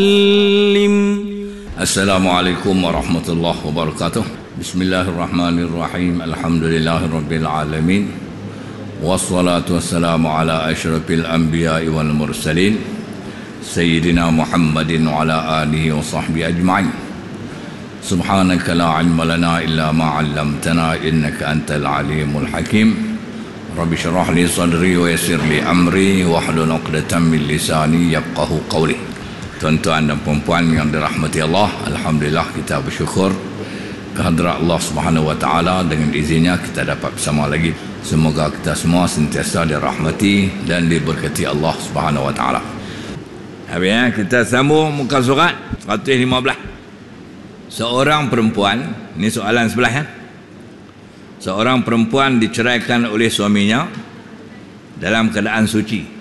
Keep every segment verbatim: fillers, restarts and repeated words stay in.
Assalamualaikum warahmatullahi wabarakatuh. Bismillahirrahmanirrahim. Alhamdulillahirabbil alamin. Wassalatu wassalamu ala asyrafil anbiya'i wal mursalin sayyidina Muhammadin wa ala alihi wa sahbihi ajma'in. Subhanaka la ilma lana illa ma 'allamtana innaka antal alimul hakim. Rabbi shrah li sadri wa yassir li amri wahlul 'uqdatam min lisani yafqahu qawli. Tuan-tuan dan puan-puan yang dirahmati Allah, alhamdulillah kita bersyukur kehadrat Allah Subhanahu wa taala, dengan izinnya kita dapat bersama lagi. Semoga kita semua sentiasa dirahmati dan diberkati Allah Subhanahu wa taala. Habis kita sambung muka surat seratus lima belas. Seorang perempuan, ini soalan sebelah ya. Seorang perempuan diceraikan oleh suaminya dalam keadaan suci.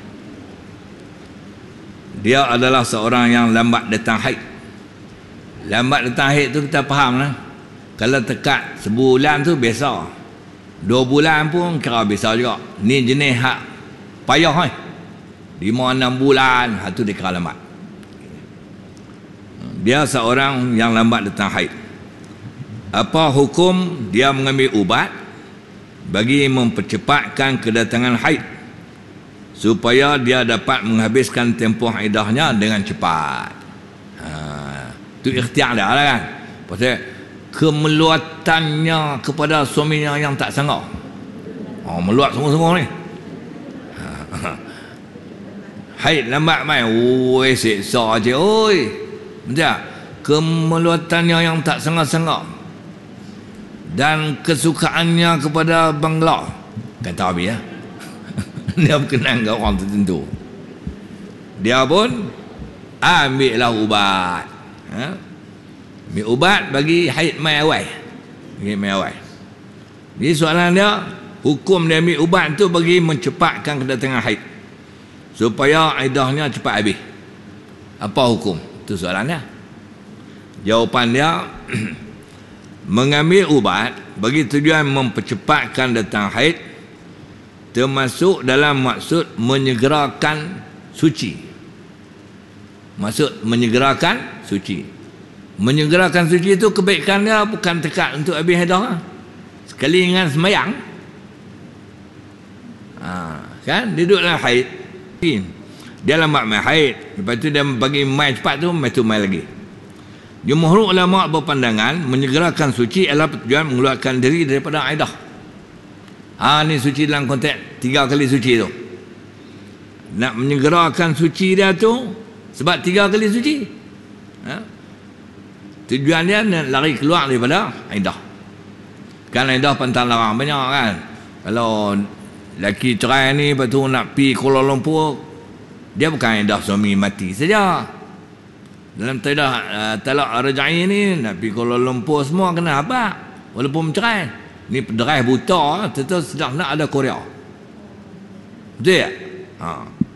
Dia adalah seorang yang lambat datang haid. Lambat datang haid tu kita faham lah. Kalau tekat sebulan tu biasa. Dua bulan pun kira biasa juga. Ni jenis hak payah kan. Lima enam bulan, hak tu dia kira lambat. Dia seorang yang lambat datang haid. Apa hukum dia mengambil ubat bagi mempercepatkan kedatangan haid, supaya dia dapat menghabiskan tempoh iddahnya dengan cepat? Ha, itu ikhtiar dia lah kan. Pasal kemeluatannya kepada suaminya yang tak sanggup. Oh, meluat semua-semua ni. Ha, haid lambat mai, oi seksa je oi. Betul? Kemeluatannya yang tak sanggup-sanggup dan kesukaannya kepada bangla, kata Abi ya. Dia berkenan ke orang tertentu, dia pun ambillah ubat. Ha? Ambil ubat bagi haid mai awal. Bagi mai awal. Jadi soalan dia, hukum dia ambil ubat tu bagi mencepatkan kedatangan haid, supaya iddahnya cepat habis. Apa hukum? Itu soalan dia. Jawapan dia, mengambil ubat bagi tujuan mempercepatkan datang haid termasuk dalam maksud menyegerakan suci. Maksud menyegerakan suci. Menyegerakan suci itu kebaikan dia bukan tekat untuk habis hadah. Sekali dengan semayang, ha, kan dia duduk dalam haid, dia lambat mai haid, lepas tu dia bagi mai cepat tu, mai tu mai lagi. Jumhur ulama berpandangan menyegerakan suci adalah tujuan mengeluarkan diri daripada aidah. Ha, ni suci dalam konteks tiga kali suci tu. Nak menyegerakan suci dia tu sebab tiga kali suci. Ha? Tujuan dia nak lari keluar daripada aidah. Kan aidah pantang larang banyak kan. Kalau lelaki cerai ni lepas tu nak pi Kuala Lumpur, dia bukan aidah suami mati saja. Dalam tadah uh, talak rajai ni nak pi Kuala Lumpur semua kena apa? Walaupun bercerai. Ni pederai buta, tentu sedang nak ada Korea. Betul tak? Ha.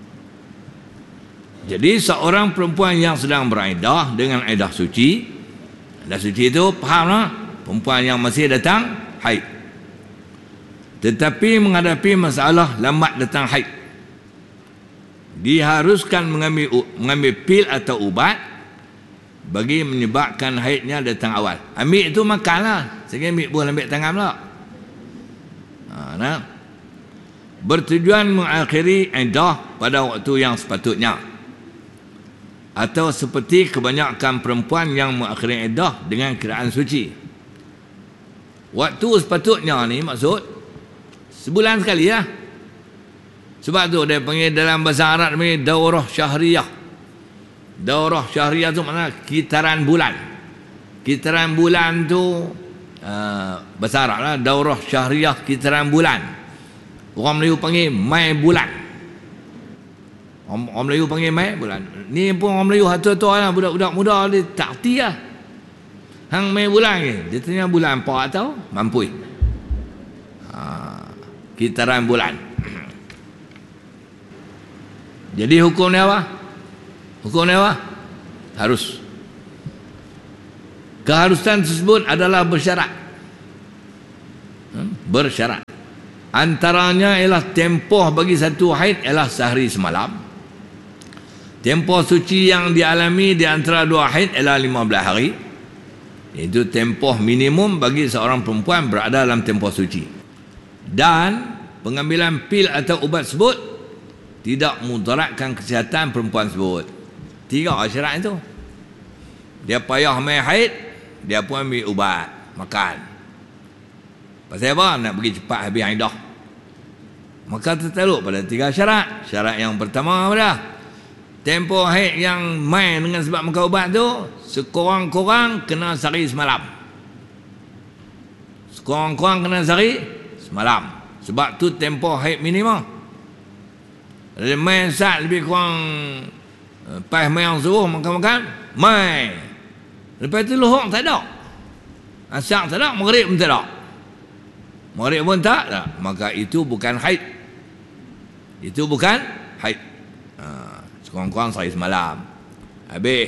Jadi seorang perempuan yang sedang beriddah dengan iddah suci, iddah suci itu fahamlah, perempuan yang masih datang haid, tetapi menghadapi masalah lambat datang haid, diharuskan mengambil mengambil pil atau ubat bagi menyebabkan haidnya datang awal. Ambil itu makanlah. Saya ambil buah ambil tangan pula. Ha, nah. Bertujuan mengakhiri iddah pada waktu yang sepatutnya. Atau seperti kebanyakan perempuan yang mengakhiri iddah dengan kiraan suci. Waktu sepatutnya ni maksud sebulan sekali lah. Sebab tu dia panggil dalam bahasa Arab ni daurah syahriyah. Daurah syahriyah tu makna kitaran bulan. Kitaran bulan tu uh, bahasa Arab lah, daurah syahriyah kitaran bulan. Orang Melayu panggil mai bulan. Orang, orang Melayu panggil mai bulan. Ni pun orang Melayu tua-tua lah, budak-budak muda dia tak erti lah. Hang mai bulan ke? Dia tanya bulan apa atau mampui. Ha, kitaran bulan. Jadi hukumnya apa? Hukumnya apa? Harus. Keharusan tersebut adalah bersyarat. Hmm? Bersyarat. Antaranya ialah tempoh bagi satu haid ialah sehari semalam. Tempoh suci yang dialami di antara dua haid ialah lima belas hari. Itu tempoh minimum bagi seorang perempuan berada dalam tempoh suci. Dan pengambilan pil atau ubat sebut tidak mudaratkan kesihatan perempuan sebut. Tiga syarat itu. Dia payah main haid, dia pun ambil ubat, makan. Pasal apa? Nak pergi cepat habis haidah. Maka tertakluk pada tiga syarat. Syarat yang pertama adalah tempoh haid yang main dengan sebab makan ubat tu sekurang-kurang kena sehari semalam. Sekurang-kurang kena sehari semalam. Sebab tu tempoh haid minimum. Ada main saat lebih kurang pas main suruh makan-makan, main. Lepas tu lohok tak ada. Asyak tak ada, maghrib pun tak ada. Maghrib pun tak ada. Maka itu bukan haid. Itu bukan haid. Ha, sekurang-kurang sehari semalam. Habis.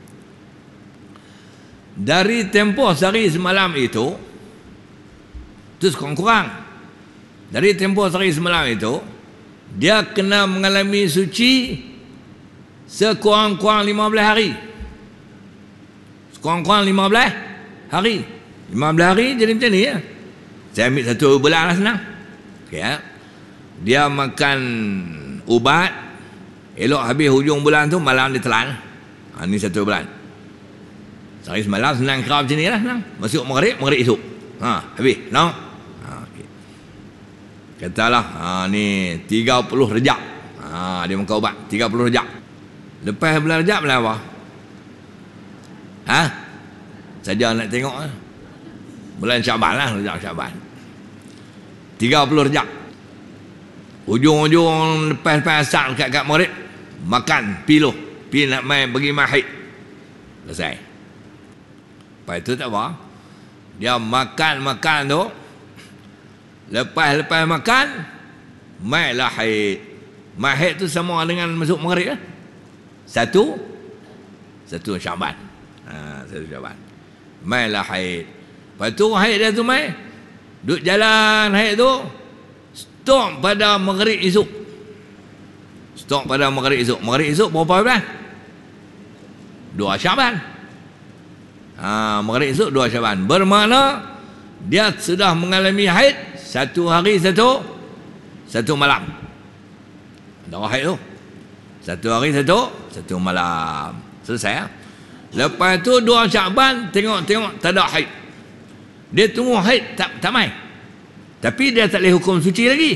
Dari tempoh sehari semalam itu, itu sekurang-kurang. Dari tempoh sehari semalam itu, dia kena mengalami suci sekurang-kurang lima belas hari. Sekurang-kurang lima belas hari. lima belas hari jadi macam ni ya. Saya ambil satu bulan lah senang. Okay, ya. Dia makan ubat, elok habis hujung bulan tu malam dia telan. Ha, ni satu bulan. Sehari semalam senang kira macam ni lah senang. Masuk maghrib, maghrib esok. Ha, habis. No? Ha, okay. Katalah, ha, ni tiga puluh Rejab. Ha, dia makan ubat, tiga puluh Rejab. Lepas bulan Rejab bulan apa? Ha? Saja nak tengok lah. Bulan Syaban lah, Rejab Syaban. tiga puluh Rejab. Ujung-ujung lepas-lepas asar kat-kat maghrib, makan piluh. Pi nak main bagi mahid. Selesai. Lepas itu tak apa. Dia makan-makan tu. Lepas-lepas makan, mailah haid. Mahid tu sama dengan masuk maghrib lah. Satu, satu Syaban. Ha, satu Syaban. Mailah haid. Lepas tu haid dia tu mai. Duduk jalan haid tu. Stop pada maghrib esok. Stop pada maghrib esok. Maghrib esok berapa bulan? Dua Syaban. Ha, maghrib esok dua Syaban. Bermakna dia sudah mengalami haid satu hari satu satu malam. Dah haid tu. Satu hari satu satu malam. Selesai ya? Lepas tu dua Syaban tengok-tengok tak ada haid. Dia tunggu haid tak tak mai. Tapi dia tak boleh hukum suci lagi.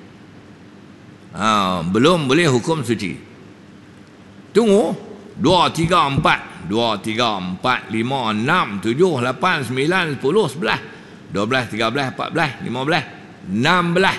Ha, belum boleh hukum suci. Tunggu dua, tiga, empat, dua, tiga, empat, lima, enam, tujuh, lapan, sembilan, sepuluh, sebelas, dua belas, tiga belas, empat belas, lima belas, enam belas.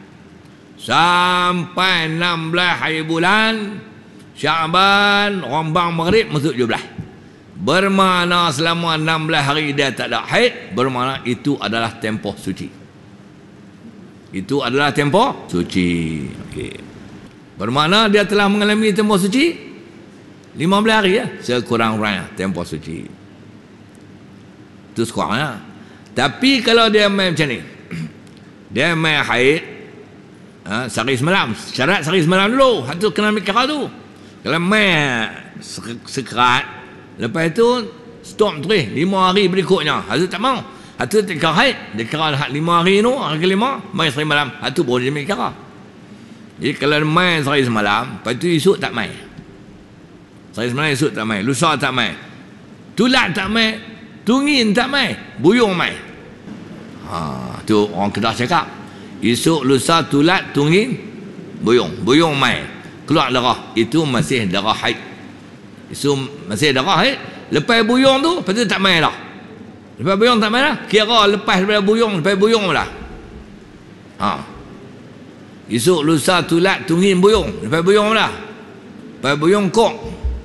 Sampai enam belas hari bulan Syaban, rombang maghrib masuk tujuh belas. Bermakna selama enam belas hari dia tak ada haid, bermakna itu adalah tempoh suci. Itu adalah tempoh suci. Okey. Bermakna dia telah mengalami tempoh suci lima belas hari ya, sekurang-kurangnya tempoh suci. Itu sekurangnya. Tapi kalau dia main macam ni, dia main haid, ha, sehari semalam, syarat sehari semalam dulu, hatu kena ambil kira tu. Kalau main sekerat, lepas itu stop terus lima hari berikutnya, hatu tak mau. Hatu tak kira haid, dia kira lima hari tu, hari kelima main sehari malam, hatu boleh dia ambil kira. Jadi kalau main sehari semalam, lepas itu esok tak main. Sehari semalam esok tak main, lusa tak main, tulat tak main, tungin tak main, buyung main. Ha, tu orang Kedah cakap. Esok, lusa, tulat, tungin, buyung. Buyung main. Keluar darah. Itu masih darah haid. Itu masih darah haid. Lepas buyung tu, lepas tu tak main dah. Lepas buyung tak main dah. Kira lepas daripada buyung, lepas buyung dah. Ha. Esok, lusa, tulat, tungin, buyung. Lepas buyung dah. Lepas buyung kok.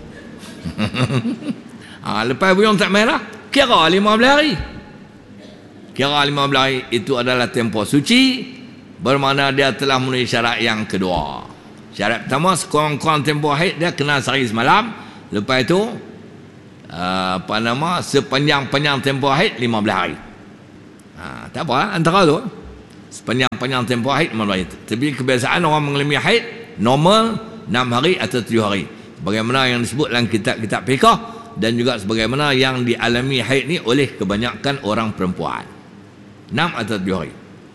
Ha, lepas buyung tak main dah. Kira lima belas hari. Kira lima belas hari itu adalah tempoh suci, bermakna dia telah memenuhi syarat yang kedua. Syarat pertama, sekurang-kurang tempoh haid dia kena sehari semalam. Lepas itu uh, apa nama, sepanjang-panjang tempoh haid lima belas hari. Ha, tak apa antara tu. Sepanjang-panjang tempoh haid lima belas hari. Tapi kebiasaan orang mengalami haid normal enam hari atau tujuh hari. Bagaimana yang disebut dalam kitab-kitab fiqh dan juga sebagaimana yang dialami haid ni oleh kebanyakan orang perempuan. Enam atau tujuh hari.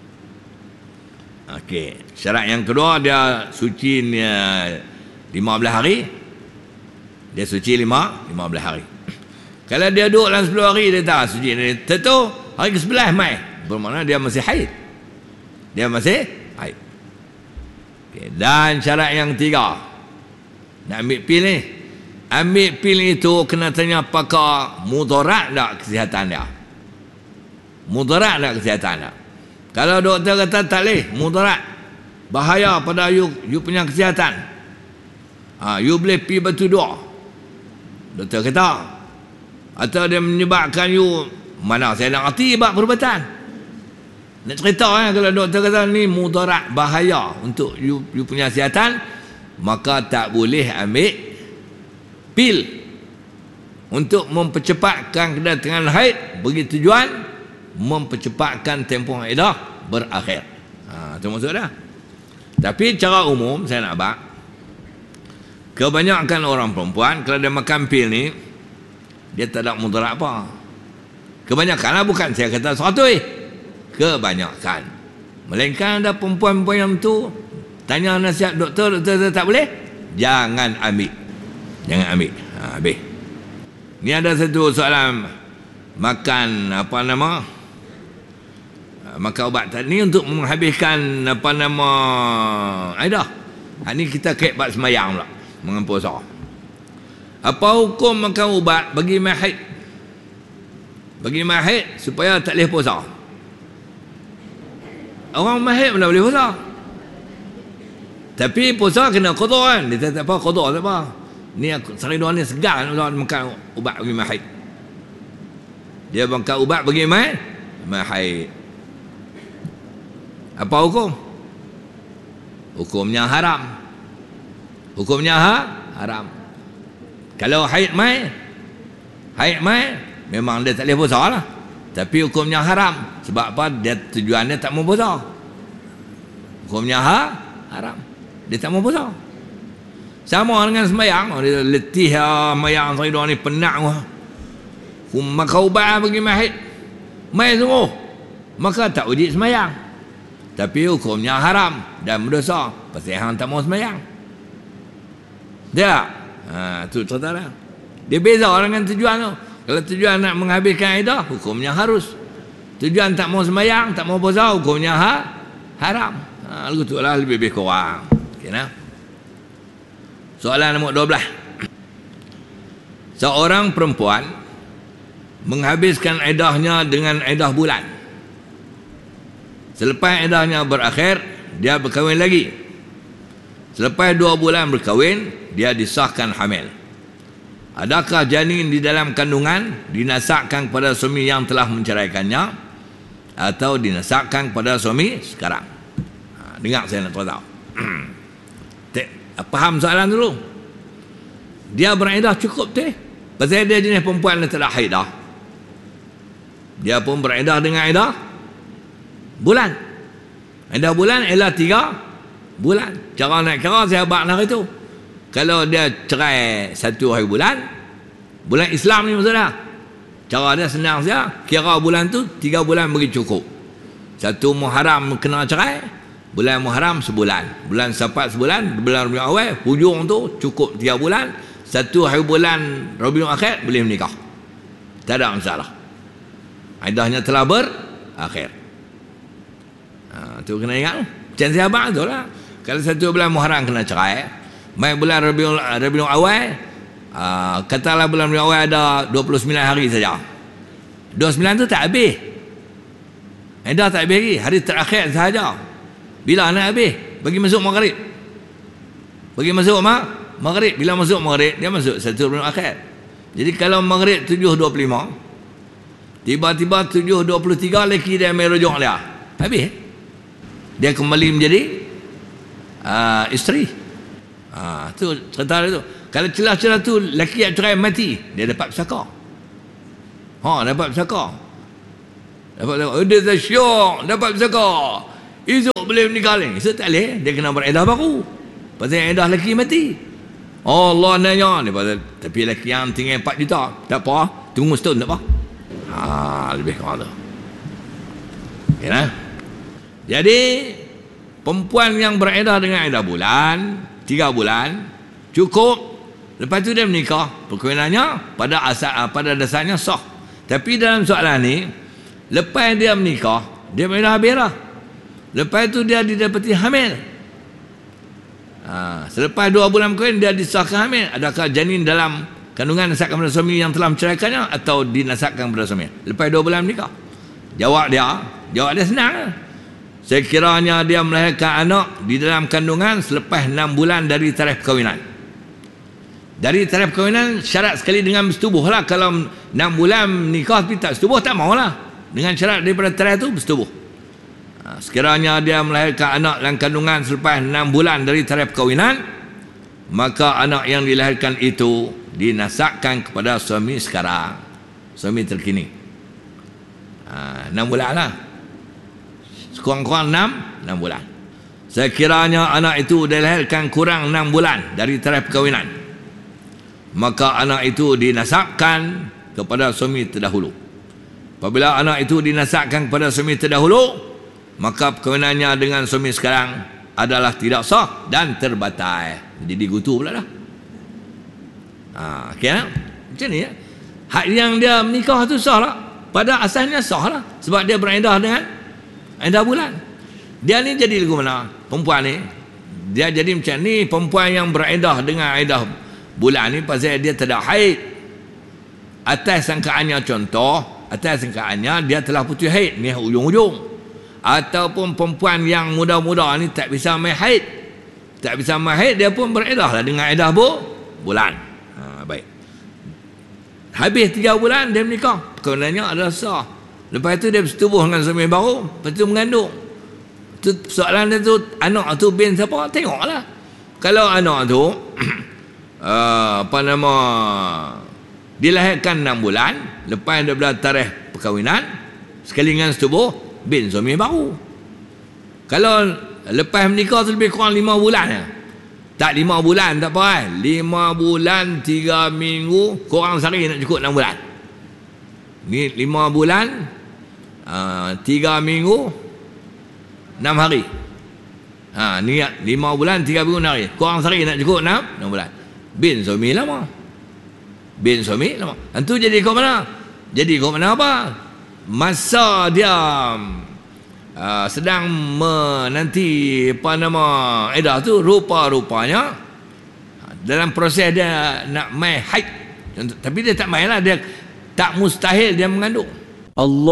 Okey, syarat yang kedua dia suci lima belas hari. Dia suci lima, lima belas hari. Kalau dia duduk dalam sepuluh hari dia tak suci. Tentu hari ke sebelas mai, bermakna dia masih haid. Dia masih haid. Okay. Dan syarat yang tiga, nak ambil pil ni, ambil pil itu kena tanya pakar mudarat tak kesihatan dia. Mudarat tak kesihatan dia. Kalau doktor kata tak boleh, mudarat, bahaya pada you, you punya kesihatan, ha, you boleh pi batu dua, doktor kata, atau dia menyebabkan you, mana saya nak arti bab perubatan, nak cerita eh, kalau doktor kata ni mudarat, bahaya untuk you, you punya kesihatan, maka tak boleh ambil pil untuk mempercepatkan kedatangan haid bagi tujuan mempercepatkan tempoh iddah berakhir. Ha, itu maksud dah. Tapi cara umum saya nak bak, kebanyakan orang perempuan kalau dia makan pil ni dia tak ada mudarat apa. Kebanyakan lah, bukan saya kata seratus eh. Kebanyakan. Melainkan ada perempuan-perempuan yang tu tanya nasihat doktor, doktor tak boleh, jangan ambil. Jangan ambil. Ha, habis. Ni ada satu soalan makan apa nama? Makan ubat ni untuk menghabiskan apa nama aidah. Ha, ni kita kait bab sembahyang pula, mengempuasa. Apa hukum makan ubat bagi mai haid? Bagi mai haid supaya tak boleh puasa. Orang mai haid mana boleh puasa. Tapi puasa kena qada kan. Dia tak apa qada tak apa. Ni sehari dua ni segar kan makan ubat bagi mai haid. Dia makan ubat bagi mai mai haid. Apa hukum? Hukumnya haram. Hukumnya ha? Haram. Kalau haid mai, haid mai memang dia tak boleh puasa lah. Tapi hukumnya haram. Sebab apa? Dia tujuannya tak mau puasa. Hukumnya ha? Haram. Dia tak mau puasa. Sama dengan sembahyang. Dia letih lah sembahyang saya ni, penat lah. Makan ubat bagi mai haid. Mai sungguh. Maka tak wajib sembahyang. Tapi hukumnya haram dan berdosa. Pasal hang tak mau sembahyang. Dia, ha, tu cerita dah. Dia beza dengan tujuan tu. Kalau tujuan nak menghabiskan iddah, hukumnya harus. Tujuan tak mau sembahyang, tak mau puasa, hukumnya ha, haram. Ha, lagu tu lah lebih-lebih kurang. Okay, nah? Soalan nombor dua belas. Seorang perempuan menghabiskan iddahnya dengan iddah bulan. Selepas iddahnya berakhir, dia berkahwin lagi. Selepas dua bulan berkahwin, dia disahkan hamil. Adakah janin di dalam kandungan dinasakkan kepada suami yang telah menceraikannya atau dinasakkan kepada suami sekarang? Ha, dengar saya nak tahu. Faham soalan dulu? Dia beriddah cukup teh. Pasal dia jenis perempuan yang tak ada haid dah. Dia pun beriddah dengan iddah bulan. Iddah bulan ialah tiga bulan. Cara nak kira saya bak hari tu. Kalau dia cerai satu hari bulan, bulan Islam ni maksudnya. Cara dia senang saja. Kira bulan tu tiga bulan bagi cukup. Satu Muharram kena cerai, bulan Muharram sebulan. Bulan Safar sebulan, bulan Rabiul Awal hujung tu cukup tiga bulan. Satu hari bulan Rabiul Akhir boleh menikah. Tak ada masalah. Iddahnya telah berakhir. Ha, tu kena ingat. Macam saya abang tu lah. Kalau satu bulan Muharram kena cerai, mai bulan Rabiul Rabiul Awal, uh, katalah bulan Rabiul Awal ada dua puluh sembilan hari saja. dua puluh sembilan tu tak habis. Iddah tak habis lagi. Hari terakhir sahaja. Bila nak habis? Bagi masuk maghrib. Bagi masuk ma? Maghrib. Bila masuk maghrib, dia masuk satu bulan akhir. Jadi kalau maghrib tujuh dua puluh lima, tiba-tiba tujuh dua puluh tiga lelaki dia ambil rujuk dia. Habis. Dia kembali menjadi uh, isteri. Ah, tu cerita dia tu. Kalau celah-celah tu lelaki yang cerai mati, dia dapat pesaka. Ha, dapat pesaka. Dapat pesaka. Oh, dia dah syok, dapat pesaka. Esok boleh meninggal ni. Esok tak boleh, dia kena beriddah baru. Pasal iddah lelaki mati. Oh Allah nanya ni, tapi lelaki yang tinggal empat juta tak apa, tunggu setahun tak apa. Ha, lebih kurang tu. Okay, nah? Jadi perempuan yang beredah dengan edah bulan tiga bulan cukup. Lepas tu dia menikah, perkahwinannya pada asal pada dasarnya sah. Tapi dalam soalan ni, lepas dia menikah, dia beredah habis dah. Lepas tu dia didapati hamil. Ha, selepas dua bulan kahwin dia disahkan hamil. Adakah janin dalam kandungan nasabkan pada suami yang telah menceraikannya atau dinasabkan pada suami? Lepas dua bulan menikah. Jawab dia, jawab dia senang. Sekiranya dia melahirkan anak di dalam kandungan selepas enam bulan dari tarikh perkahwinan. Dari tarikh perkahwinan syarat sekali dengan bersetubuh lah. Kalau enam bulan nikah tapi tak setubuh, tak maulah. Dengan syarat daripada tarikh itu bersetubuh. Ha, sekiranya dia melahirkan anak dalam kandungan selepas enam bulan dari tarikh perkahwinan, maka anak yang dilahirkan itu dinasabkan kepada suami sekarang, suami terkini. Ha, enam bulan lah. Kurang-kurang enam, enam bulan. Sekiranya anak itu dilahirkan kurang enam bulan dari tarikh perkahwinan, maka anak itu dinasabkan kepada suami terdahulu. Apabila anak itu dinasabkan kepada suami terdahulu, maka perkahwinannya dengan suami sekarang adalah tidak sah dan terbatal. Jadi digutu pula dah. Ha, okay, nah? Macam ni ya. Hak yang dia menikah tu sah lah. Pada asalnya sah lah. Sebab dia beredah dengan edah bulan. Dia ni jadi lagu mana? Perempuan ni, dia jadi macam ni. Perempuan yang beredah dengan edah bulan ni pasal dia tak ada haid. Atas sangkaannya contoh, atas sangkaannya dia telah putus haid. Ni ujung-ujung. Ataupun perempuan yang muda-muda ni tak bisa main haid. Tak bisa main haid, dia pun beredah lah dengan edah bu, bulan. Ha, baik. Habis tiga bulan dia menikah. Perkahwinannya adalah sah. Lepas itu dia bersetubuh dengan suami baru. Lepas itu mengandung. Tu, soalan dia tu, anak tu bin siapa? Tengoklah. Kalau anak tu uh, apa nama, dilahirkan enam bulan, lepas daripada tarikh perkahwinan, sekali dengan setubuh, bin suami baru. Kalau lepas menikah tu lebih kurang lima bulan ya. Tak lima bulan tak apa eh. Lima bulan tiga minggu kurang sehari nak cukup enam bulan. Ni lima bulan uh, tiga minggu enam hari. Ha, ni lima bulan tiga minggu enam hari. Kurang sehari nak cukup enam enam bulan. Bin suami lama. Bin suami lama. Itu jadi kau mana? Jadi kau mana apa? Masa dia uh, sedang menanti apa nama edah tu, rupa-rupanya dalam proses dia nak main haid, tapi dia tak main lah, dia tak mustahil dia mengandung. Allah